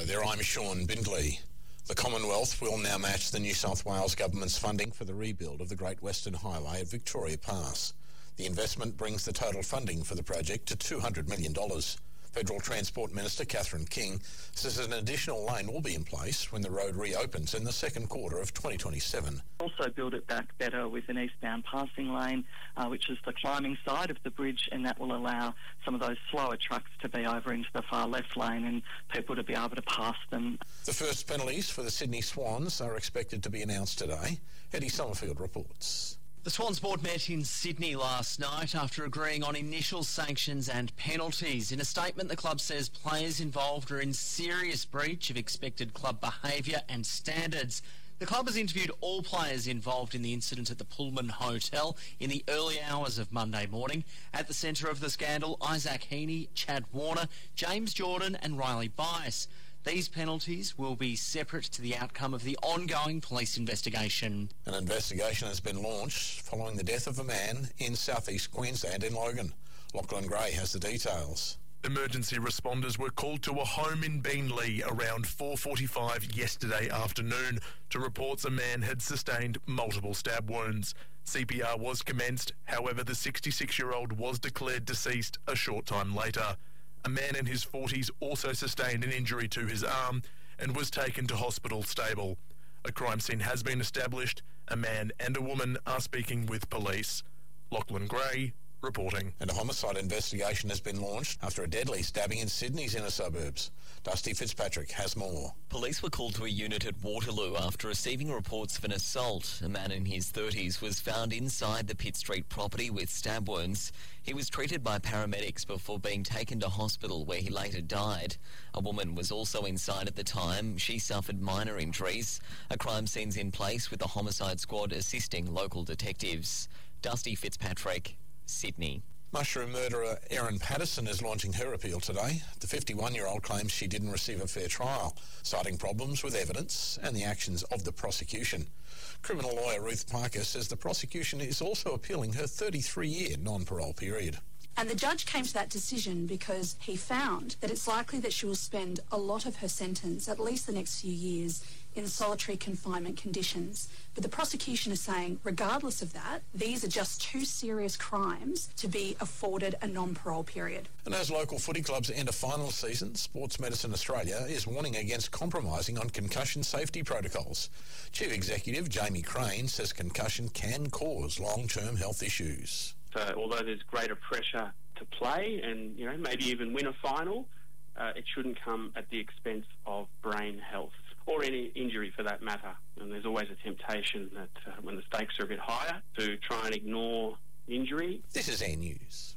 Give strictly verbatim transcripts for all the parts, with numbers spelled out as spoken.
there, I'm Sean Bindley. The Commonwealth will now match the New South Wales Government's funding for the rebuild of the Great Western Highway at Victoria Pass. The investment brings the total funding for the project to two hundred million dollars. Federal Transport Minister Catherine King says an additional lane will be in place when the road reopens in the second quarter of twenty twenty-seven. Also build it back better with an eastbound passing lane, uh, which is the climbing side of the bridge, and that will allow some of those slower trucks to be over into the far left lane and people to be able to pass them. The first penalties for the Sydney Swans are expected to be announced today. Eddie Summerfield reports. The Swans board met in Sydney last night after agreeing on initial sanctions and penalties. In a statement, the club says players involved are in serious breach of expected club behaviour and standards. The club has interviewed all players involved in the incident at the Pullman Hotel in the early hours of Monday morning. At the centre of the scandal, Isaac Heaney, Chad Warner, James Jordan and Riley Bice. These penalties will be separate to the outcome of the ongoing police investigation. An investigation has been launched following the death of a man in southeast Queensland in Logan. Lachlan Gray has the details. Emergency responders were called to a home in Beenleigh around four forty-five yesterday afternoon to reports a man had sustained multiple stab wounds. C P R was commenced, however the sixty-six-year-old was declared deceased a short time later. A man in his forties also sustained an injury to his arm and was taken to hospital stable. A crime scene has been established. A man and a woman are speaking with police. Lachlan Gray reporting. And a homicide investigation has been launched after a deadly stabbing in Sydney's inner suburbs. Dusty Fitzpatrick has more. Police were called to a unit at Waterloo after receiving reports of an assault. A man in his thirties was found inside the Pitt Street property with stab wounds. He was treated by paramedics before being taken to hospital where he later died. A woman was also inside at the time. She suffered minor injuries. A crime scene's in place with the homicide squad assisting local detectives. Dusty Fitzpatrick, Sydney. Mushroom murderer Erin Patterson is launching her appeal today. The fifty-one-year-old claims she didn't receive a fair trial, citing problems with evidence and the actions of the prosecution. Criminal lawyer Ruth Parker says the prosecution is also appealing her thirty-three-year non-parole period. And the judge came to that decision because he found that it's likely that she will spend a lot of her sentence, at least the next few years, in solitary confinement conditions. But the prosecution is saying, regardless of that, these are just too serious crimes to be afforded a non-parole period. And as local footy clubs enter final season, Sports Medicine Australia is warning against compromising on concussion safety protocols. Chief Executive Jamie Crane says concussion can cause long-term health issues. So although there's greater pressure to play and, you know, maybe even win a final, uh, it shouldn't come at the expense of brain health or any injury for that matter. And there's always a temptation that uh, when the stakes are a bit higher to try and ignore injury. This is Air News.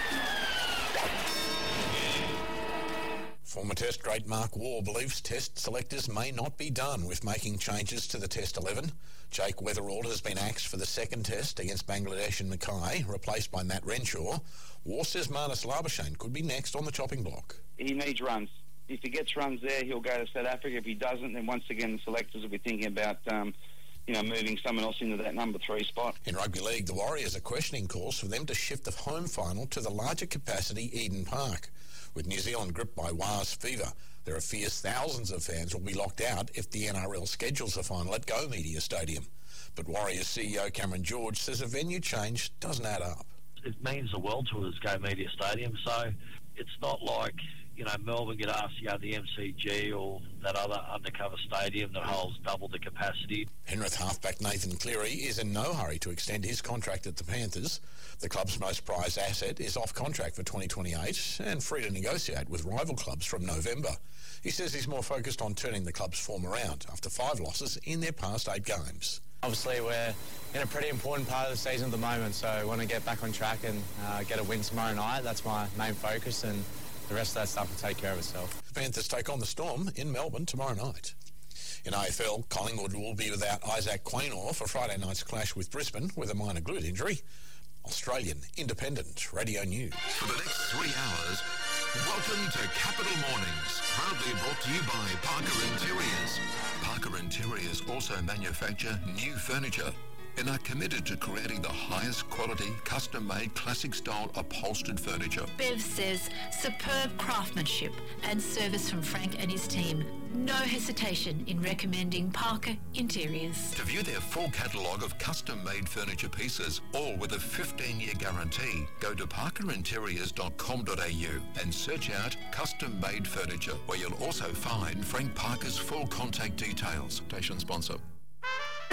Former Test great Mark Waugh believes Test selectors may not be done with making changes to the Test eleven. Jake Weatherald has been axed for the second Test against Bangladesh and Mackay, replaced by Matt Renshaw. Waugh says Marnus Labuschagne could be next on the chopping block. He needs runs. If he gets runs there, he'll go to South Africa. If he doesn't, then once again the selectors will be thinking about um, you know, moving someone else into that number three spot. In rugby league, the Warriors are questioning calls for them to shift the home final to the larger capacity Eden Park. With New Zealand gripped by W A S fever, there are fears thousands of fans will be locked out if the N R L schedules the final at Go Media Stadium. But Warriors C E O Cameron George says a venue change doesn't add up. It means the world to us, Go Media Stadium, so it's not like, you know, Melbourne get asked to go to the M C G or that other undercover stadium that holds double the capacity. Penrith halfback Nathan Cleary is in no hurry to extend his contract at the Panthers. The club's most prized asset is off contract for twenty twenty-eight and free to negotiate with rival clubs from November. He says he's more focused on turning the club's form around after five losses in their past eight games. Obviously, we're in a pretty important part of the season at the moment, so I want to get back on track and uh, get a win tomorrow night. That's my main focus, and the rest of that stuff will take care of itself. The Panthers take on the Storm in Melbourne tomorrow night. In A F L, Collingwood will be without Isaac Quaynor for Friday night's clash with Brisbane with a minor glute injury. Australian Independent Radio News. For the next three hours, welcome to Capital Mornings, proudly brought to you by Parker Interiors. Parker Interiors also manufacture new furniture. and are committed to creating the highest quality, custom-made, classic-style upholstered furniture. Bev says superb craftsmanship and service from Frank and his team. No hesitation in recommending Parker Interiors. To view their full catalogue of custom-made furniture pieces, all with a fifteen-year guarantee, go to parker interiors dot com dot a u and search out custom-made furniture, where you'll also find Frank Parker's full contact details. Station sponsor.